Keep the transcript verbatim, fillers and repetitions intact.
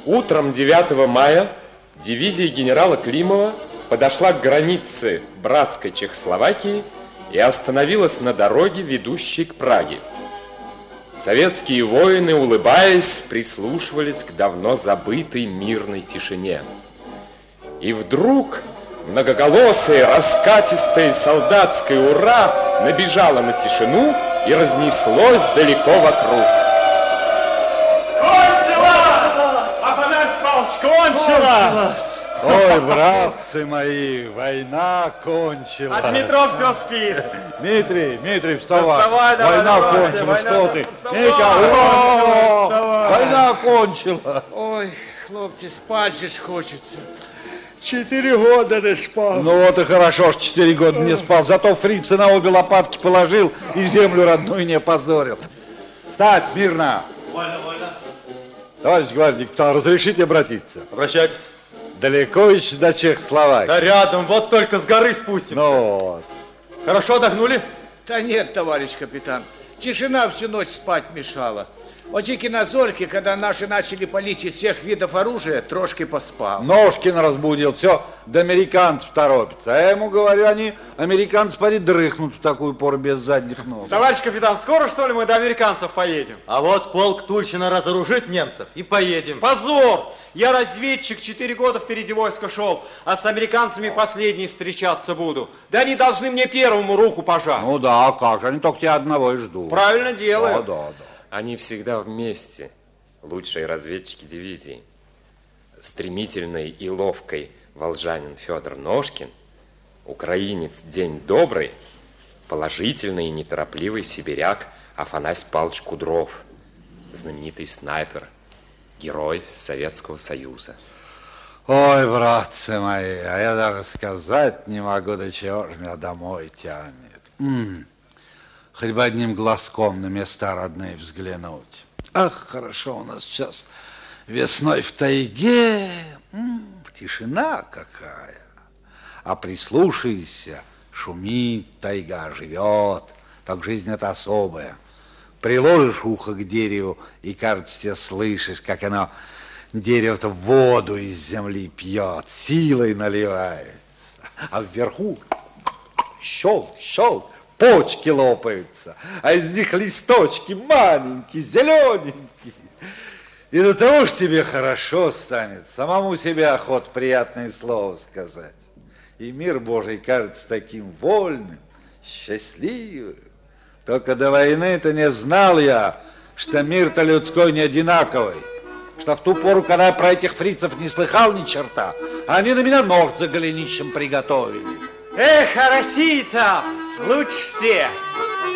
Утром девятого мая дивизия генерала Климова подошла к границе братской Чехословакии и остановилась на дороге, ведущей к Праге. Советские воины, улыбаясь, прислушивались к давно забытой мирной тишине. И вдруг многоголосое, раскатистое солдатское «Ура!» набежало на тишину и разнеслось далеко вокруг. Кончилось! Афанасий Павлович, кончилось! Ой, братцы мои, война кончилась. А Дмитров все спит. Дмитрий, Дмитрий, вставай. Вставай, давай, война давай, кончилась, война, что ты? вставай, Митя, вставай, вставай. война кончилась. Ой, хлопцы, спать же хочется. Четыре года не спал. Ну вот и хорошо, что четыре года не спал. Зато фрица на обе лопатки положил и землю родную не опозорил. Встать, смирно. Вольно, вольно. Товарищ гвардейский капитан, разрешите обратиться? Обращайтесь. Далеко еще до Чехословакии? Да рядом, вот только с горы спустимся. Ну вот. Хорошо отдохнули? Да нет, товарищ капитан. Тишина всю ночь спать мешала. Вот только на зорьке, когда наши начали палить из всех видов оружия, трошки поспал. Ножкин разбудил, все, до американцев торопится. А я ему говорю, они, американцы, пари, дрыхнут в такую пору без задних ног. Товарищ капитан, скоро, что ли, мы до американцев поедем? А вот полк Тульчина разоружит немцев и поедем. Позор! Я разведчик, четыре года впереди войска шел, а с американцами последний встречаться буду. Да они должны мне первому руку пожать. Ну да, как же, они только тебя одного и ждут. Правильно делают. Да, да, да. Они всегда вместе, лучшие разведчики дивизии. Стремительный и ловкий волжанин Федор Ножкин, украинец День Добрый, положительный и неторопливый сибиряк Афанасий Павлович Кудров, знаменитый снайпер, герой Советского Союза. Ой, братцы мои, а я даже сказать не могу, до чего же меня домой тянет. М-м. Хоть бы одним глазком на места родные взглянуть. Ах, хорошо у нас сейчас весной в тайге. М-м, тишина какая. А прислушайся, шумит тайга, живет. Так жизнь это особая. Приложишь ухо к дереву, и, кажется, тебе слышишь, как оно, дерево-то, воду из земли пьет, силой наливается. А вверху щелк, щелк, почки лопаются, а из них листочки маленькие, зелененькие. И до того ж тебе хорошо станет, самому себе охот приятное слово сказать. И мир Божий кажется таким вольным, счастливым. Только до войны-то не знал я, что мир-то людской не одинаковый. Что в ту пору, когда я про этих фрицев не слыхал ни черта, они на меня нож за голенищем приготовили. Эх, а Россия-то лучше всех.